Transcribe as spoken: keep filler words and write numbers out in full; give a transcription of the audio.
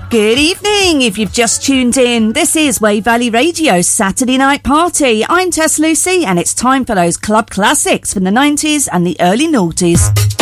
Good evening. If you've just tuned in, this is Wave Valley Radio's Saturday Night Party. I'm Tess Lucy, and it's time for those club classics from the nineties and the early noughties.